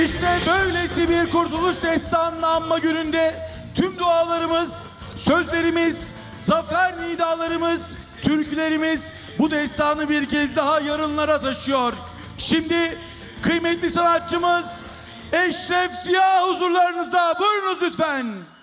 İşte böylesi bir kurtuluş destanını anma gününde tüm dualarımız, sözlerimiz, zafer nidalarımız, türkülerimiz bu destanı bir kez daha yarınlara taşıyor. Şimdi kıymetli sanatçımız Eşref Ziya huzurlarınızda. Buyurunuz lütfen.